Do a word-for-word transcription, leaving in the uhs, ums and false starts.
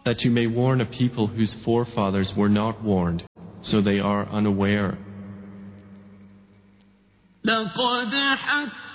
that you may warn a people whose forefathers were not warned, so they are unaware. لقد حق